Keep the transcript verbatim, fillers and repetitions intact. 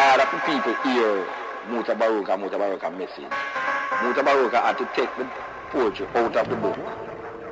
order for people hear Mutabaruka, Mutabaruka message, Mutabaruka had to take the poetry out of the book